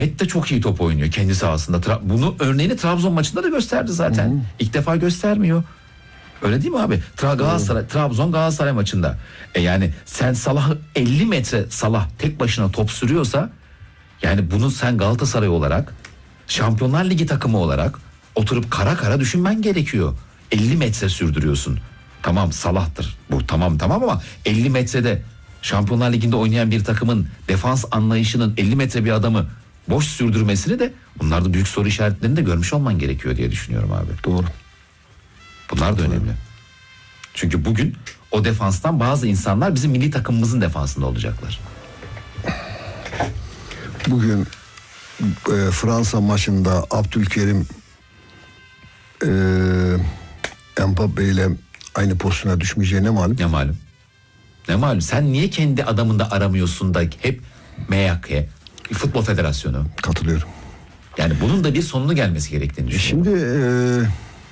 de çok iyi top oynuyor kendi sahasında. Bunu örneğini Trabzon maçında da gösterdi zaten. İlk defa göstermiyor. Öyle değil mi abi? Trabzon Galatasaray maçında. Yani sen Salah 50 metre Salah tek başına top sürüyorsa, yani bunu sen Galatasaray olarak, Şampiyonlar Ligi takımı olarak oturup kara kara düşünmen gerekiyor. 50 metre sürdürüyorsun. Tamam Salah'tır bu, tamam ama 50 metrede Şampiyonlar Ligi'nde oynayan bir takımın defans anlayışının 50 metre bir adamı boş sürdürmesini de, bunlarda büyük soru işaretlerini de görmüş olman gerekiyor diye düşünüyorum abi. Doğru. Bunlar da önemli. Çünkü bugün o defanstan bazı insanlar bizim milli takımımızın defansında olacaklar. Bugün Fransa maçında Abdülkerim Mbappe ile aynı pozisyona düşmeyeceğine malum. Ne malum. Sen niye kendi adamında aramıyorsun da hep MHK, Futbol Federasyonu? Katılıyorum. Yani bunun da bir sonunu gelmesi gerektiğini düşünüyorum. Şimdi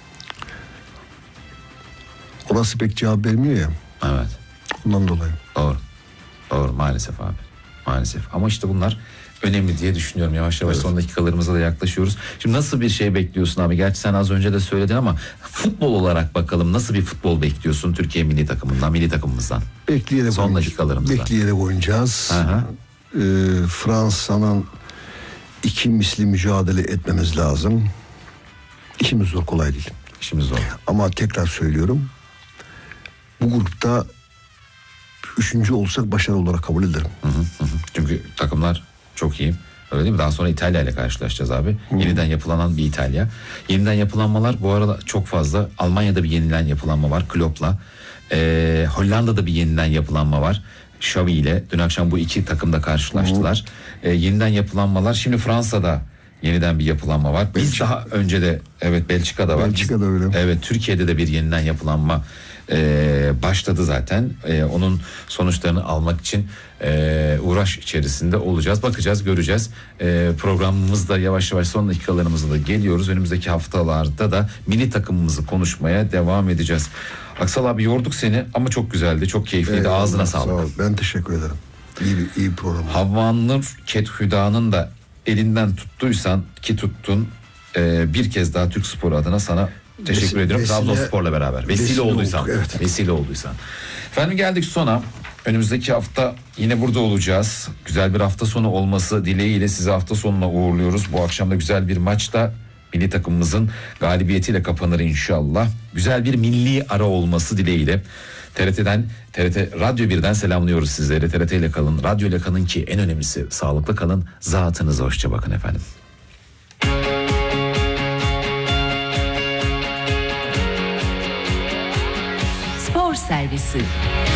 orası pek cevap vermiyor ya. Evet. Ondan dolayı. Doğru maalesef abi. Maalesef. Ama işte bunlar önemli diye düşünüyorum. Yavaş yavaş son dakikalarımıza da yaklaşıyoruz. Şimdi nasıl bir şey bekliyorsun abi? Gerçi sen az önce de söyledin ama futbol olarak bakalım, nasıl bir futbol bekliyorsun Türkiye milli takımından, milli takımımızdan? Bekleyerek son dakikalarımızda. Bekleyerek oynayacağız. Fransa'nın 2 misli mücadele etmemiz lazım. İşimiz zor, kolay değil. İşimiz zor. Ama tekrar söylüyorum, bu grupta 3. olsak başarılı olarak kabul ederim. Çünkü takımlar çok iyi. Öyle değil mi? Daha sonra İtalya ile karşılaşacağız abi. Yeniden yapılanan bir İtalya. Yeniden yapılanmalar bu arada çok fazla. Almanya'da bir yeniden yapılanma var Klopp'la. Hollanda'da bir yeniden yapılanma var Xavi ile. Dün akşam bu iki takım da karşılaştılar. Yeniden yapılanmalar. Şimdi Fransa'da yeniden bir yapılanma var. Biz daha önce de Belçika'da var. Belçika'da öyle. Evet, Türkiye'de de bir yeniden yapılanma başladı zaten. Onun sonuçlarını almak için uğraş içerisinde olacağız. Bakacağız, göreceğiz. Programımızda yavaş yavaş son dakikalarımızda da geliyoruz. Önümüzdeki haftalarda da milli takımımızı konuşmaya devam edeceğiz. Aksal abi, yorduk seni ama çok güzeldi, çok keyifliydi. Ağzına sağlık. Sağ ol. Ben teşekkür ederim. İyi bir program. Havvanur Kethüda'nın da elinden tuttuysan ki tuttun, bir kez daha Türk Spor adına sana teşekkür ediyorum. Trabzonspor'la beraber. Vesile olduysan. Evet. Vesile olduysan. Efendim, geldik sona. Önümüzdeki hafta yine burada olacağız. Güzel bir hafta sonu olması dileğiyle sizi hafta sonuna uğurluyoruz. Bu akşam da güzel bir maçta milli takımımızın galibiyetiyle kapanır inşallah. Güzel bir milli ara olması dileğiyle. TRT Radyo 1'den selamlıyoruz sizleri. TRT ile kalın, radyo ile kalın ki en önemlisi sağlıklı kalın. Zatınıza hoşça bakın efendim. Spor Servisi.